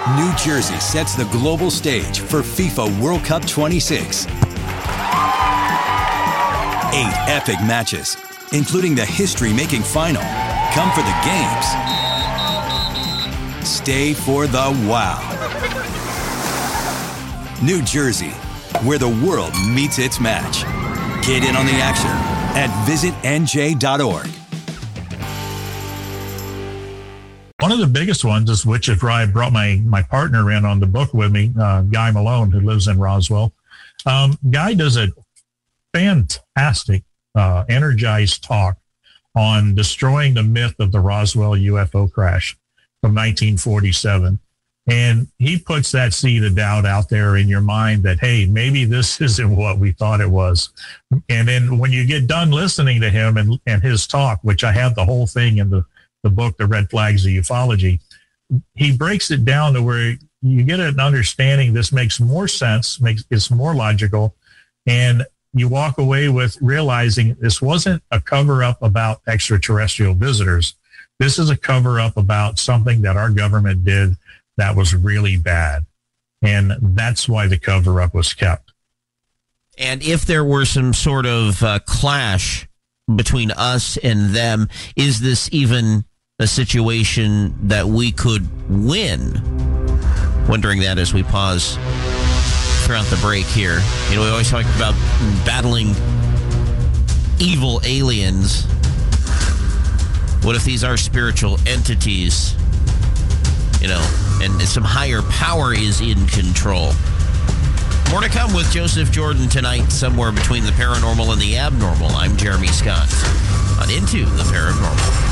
New Jersey sets the global stage for FIFA World Cup 26. 8 epic matches, including the history-making final. Come for the games. Stay for the wow. New Jersey, where the world meets its match. Get in on the action at visitnj.org. One of the biggest ones is, which is where I brought my partner in on the book with me, Guy Malone, who lives in Roswell. Guy does a fantastic, energized talk on destroying the myth of the Roswell UFO crash from 1947. And he puts that seed of doubt out there in your mind that, hey, maybe this isn't what we thought it was. And then when you get done listening to him and his talk, which I have the whole thing in the book, The Red Flags of Ufology, he breaks it down to where you get an understanding. This makes more sense, it's more logical, and you walk away with realizing this wasn't a cover-up about extraterrestrial visitors. This is a cover-up about something that our government did that was really bad, and that's why the cover-up was kept. And if there were some sort of clash between us and them, is this even a situation that we could win? Wondering that as we pause throughout the break here. You know, we always talk about battling evil aliens. What if these are spiritual entities? You know, and some higher power is in control. More to come with Joseph Jordan tonight, somewhere between the paranormal and the abnormal. I'm Jeremy Scott on Into the Paranormal.